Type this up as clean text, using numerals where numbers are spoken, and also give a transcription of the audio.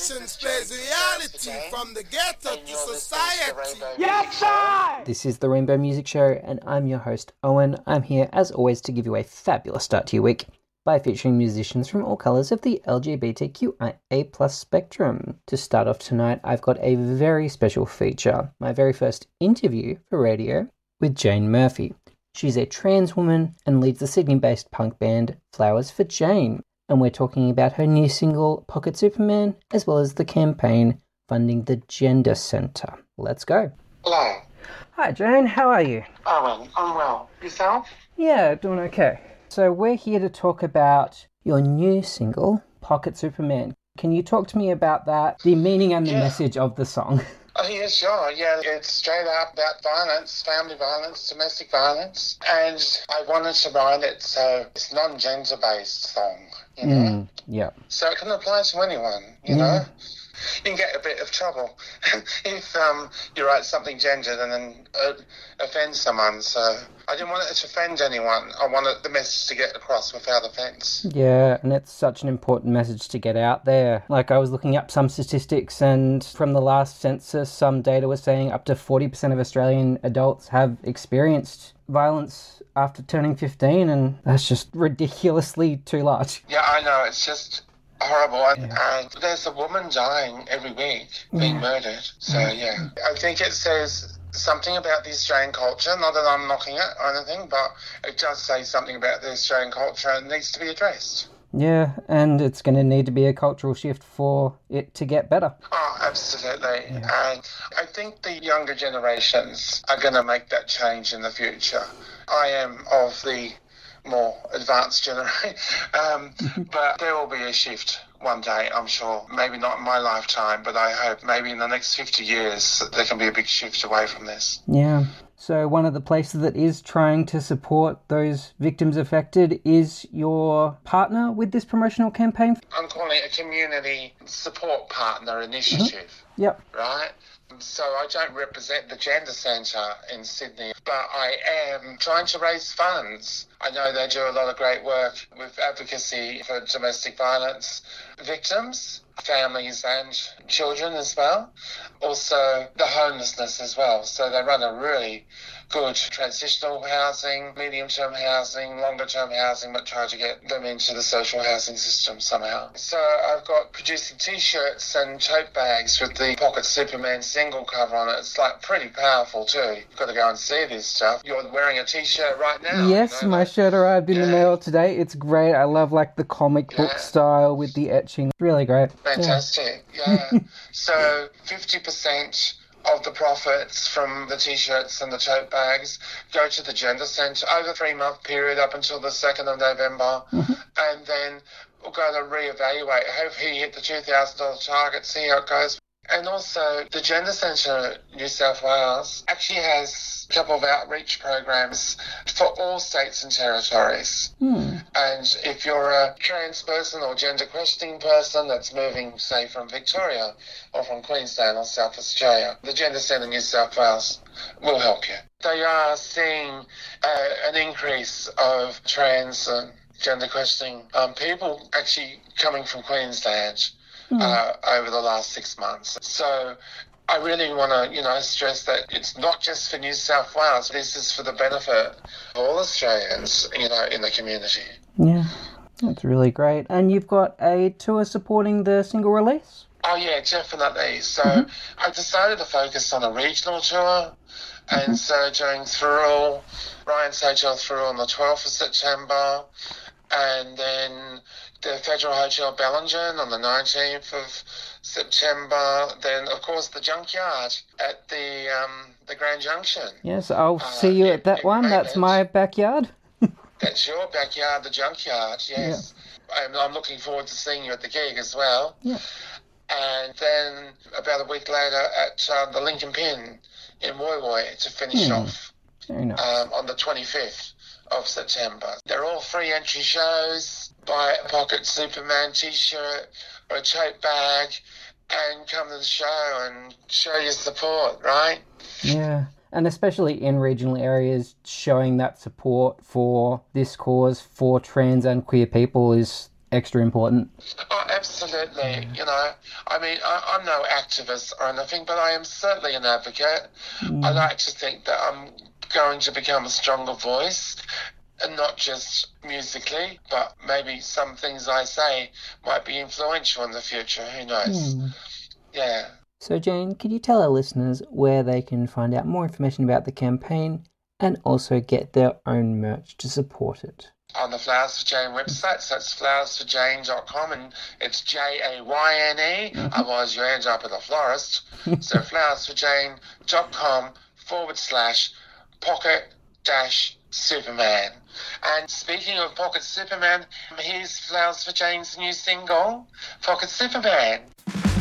Generation spreads reality from the ghetto to society. Yes, sir! This is the Rainbow Music Show, and I'm your host, Owen. I'm here, as always, to give you a fabulous start to your week by featuring musicians from all colours of the LGBTQIA+ spectrum. To start off tonight, I've got a very special feature, my very first interview for radio with Jane Murphy. She's a trans woman and leads the Sydney-based punk band Flowers for Jane. And we're talking about her new single, Pocket Superman, as well as the campaign funding the Gender Centre. Let's go. Hello. Hi, Jane. How are you? Owen, I'm well. Yourself? Yeah, doing okay. So we're here to talk about your new single, Pocket Superman. Can you talk to me about that, the meaning and the message of the song? Oh, yeah, sure. Yeah, it's straight up about violence, family violence, domestic violence. And I wanted to write it so it's non-gender based song, you know? Yeah. So it can apply to anyone, you know? You can get a bit of trouble if you write something gendered and then offend someone. So I didn't want it to offend anyone. I wanted the message to get across without offence. Yeah, and it's such an important message to get out there. Like, I was looking up some statistics, and from the last census, some data was saying up to 40% of Australian adults have experienced violence after turning 15, and that's just ridiculously too large. Yeah, I know. It's just horrible. And there's a woman dying every week being murdered. So, yeah. I think it says something about the Australian culture. Not that I'm knocking it or anything, but it does say something about the Australian culture and needs to be addressed. Yeah, and it's going to need to be a cultural shift for it to get better. Oh, absolutely. Yeah. And I think the younger generations are going to make that change in the future. I am of the more advanced generation, but there will be a shift one day, I'm sure. Maybe not in my lifetime, but I hope maybe in the next 50 years there can be a big shift away from this. Yeah. So one of the places that is trying to support those victims affected is your partner with this promotional campaign? I'm calling it a community support partner initiative. Yep. Right? So I don't represent the Gender Centre in Sydney, but I am trying to raise funds. I know they do a lot of great work with advocacy for domestic violence victims, families and children as well. Also the homelessness as well. So they run a really good transitional housing, medium-term housing, longer-term housing, but try to get them into the social housing system somehow. So I've got producing T-shirts and tote bags with the Pocket Superman single cover on it. It's like pretty powerful too. You've got to go and see this stuff. You're wearing a T-shirt right now. Yes, my shirt arrived in the mail today. It's great. I love like the comic book style with the etching. It's really great. Fantastic. Yeah. So 50% of the profits from the T-shirts and the tote bags go to the Gender Centre over a 3-month period up until the 2nd of November. And then we're going to reevaluate. Hopefully hit the $2,000 target, see how it goes. And also, the Gender Centre New South Wales actually has a couple of outreach programs for all states and territories. And if you're a trans person or gender questioning person that's moving, say, from Victoria or from Queensland or South Australia, the Gender Centre New South Wales will help you. They are seeing an increase of trans and gender questioning people actually coming from Queensland over the last 6 months. So I really want to, stress that it's not just for New South Wales. This is for the benefit of all Australians, in the community. Yeah, that's really great. And you've got a tour supporting the single release? Oh, yeah, definitely. So I decided to focus on a regional tour. And so during Thurl, Ryan's Hotel Thurl on the 12th of September, and then the Federal Hotel Bellingen on the 19th of September. Then, of course, the Junkyard at the Grand Junction. Yes, I'll see you at that one. That's my backyard. That's your backyard, the Junkyard, yes. Yeah. And I'm looking forward to seeing you at the gig as well. Yeah. And then about a week later at the Lincoln Pin in Woy Woy to finish off. Very nice. On the 25th of September. They're all free entry shows. Buy a Pocket Superman T-shirt or a tote bag and come to the show and show your support, right? Yeah. And especially in regional areas, showing that support for this cause for trans and queer people is extra important. Oh, absolutely. Absolutely. You know, I mean, I'm no activist or anything, but I am certainly an advocate. I like to think that I'm going to become a stronger voice, and not just musically, but maybe some things I say might be influential in the future. Who knows? Yeah. So, Jane, could you tell our listeners where they can find out more information about the campaign and also get their own merch to support it? On the Flowers for Jane website, so it's flowersforjane.com, and it's JAYNE, otherwise you end up at a florist. So flowersforjane.com/pocket-Superman. And speaking of Pocket Superman, here's Flowers for Jane's new single, Pocket Superman.